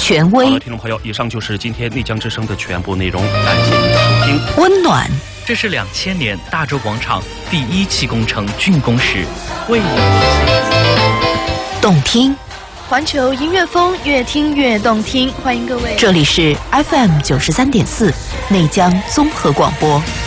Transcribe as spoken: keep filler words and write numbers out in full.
权威。 好了，听众朋友，以上就是今天丽江之声的全部内容，感谢您的收听。 温暖， 这是两千年大洲广场第一期工程竣工时为你动听， 环球音乐风，越听越动听。欢迎各位， 这里是 F M 九十三点四内江综合广播。